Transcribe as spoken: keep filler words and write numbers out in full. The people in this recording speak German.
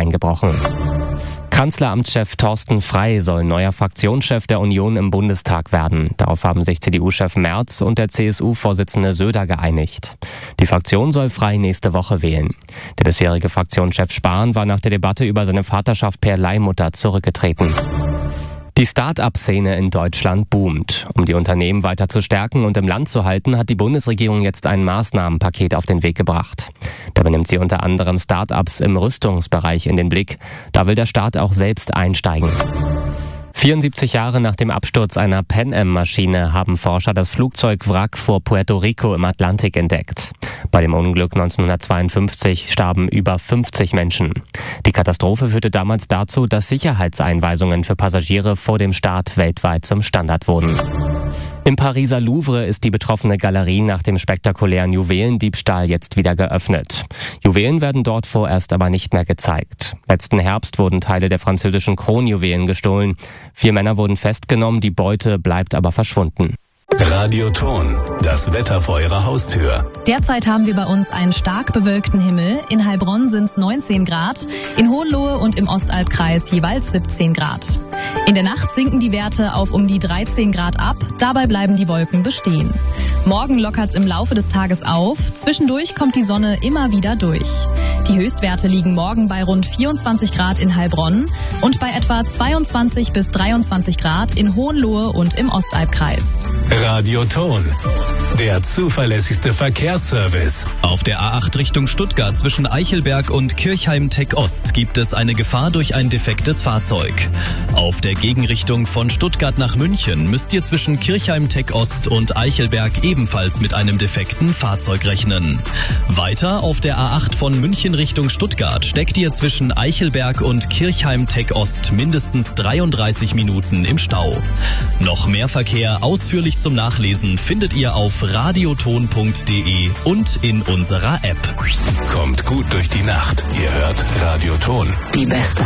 eingebrochen. Kanzleramtschef Thorsten Frey soll neuer Fraktionschef der Union im Bundestag werden. Darauf haben sich C D U-Chef Merz und der C S U-Vorsitzende Söder geeinigt. Die Fraktion soll Frey nächste Woche wählen. Der bisherige Fraktionschef Spahn war nach der Debatte über seine Vaterschaft per Leihmutter zurückgetreten. Die Start-up-Szene in Deutschland boomt. Um die Unternehmen weiter zu stärken und im Land zu halten, hat die Bundesregierung jetzt ein Maßnahmenpaket auf den Weg gebracht. Dabei nimmt sie unter anderem Start-ups im Rüstungsbereich in den Blick. Da will der Staat auch selbst einsteigen. vierundsiebzig Jahre nach dem Absturz einer Pan Am-Maschine haben Forscher das Flugzeugwrack vor Puerto Rico im Atlantik entdeckt. Bei dem Unglück neunzehnhundertzweiundfünfzig starben über fünfzig Menschen. Die Katastrophe führte damals dazu, dass Sicherheitseinweisungen für Passagiere vor dem Start weltweit zum Standard wurden. Im Pariser Louvre ist die betroffene Galerie nach dem spektakulären Juwelendiebstahl jetzt wieder geöffnet. Juwelen werden dort vorerst aber nicht mehr gezeigt. Letzten Herbst wurden Teile der französischen Kronjuwelen gestohlen. Vier Männer wurden festgenommen, die Beute bleibt aber verschwunden. Radioton, das Wetter vor Ihrer Haustür. Derzeit haben wir bei uns einen stark bewölkten Himmel. In Heilbronn sind es neunzehn Grad, in Hohenlohe und im Ostalbkreis jeweils siebzehn Grad. In der Nacht sinken die Werte auf um die dreizehn Grad ab, dabei bleiben die Wolken bestehen. Morgen lockert es im Laufe des Tages auf, zwischendurch kommt die Sonne immer wieder durch. Die Höchstwerte liegen morgen bei rund vierundzwanzig Grad in Heilbronn und bei etwa zweiundzwanzig bis dreiundzwanzig Grad in Hohenlohe und im Ostalbkreis. Radioton, der zuverlässigste Verkehrsservice. Auf der A acht Richtung Stuttgart zwischen Eichelberg und Kirchheim-Tech-Ost gibt es eine Gefahr durch ein defektes Fahrzeug. Auf der Gegenrichtung von Stuttgart nach München müsst ihr zwischen Kirchheim-Tech-Ost und Eichelberg ebenfalls mit einem defekten Fahrzeug rechnen. Weiter auf der A acht von München Richtung Stuttgart steckt ihr zwischen Eichelberg und Kirchheim-Tech-Ost mindestens dreiunddreißig Minuten im Stau. Noch mehr Verkehr ausführlich zum Nachlesen findet ihr auf radioton punkt de und in unserer App. Kommt gut durch die Nacht. Ihr hört Radioton. Die beste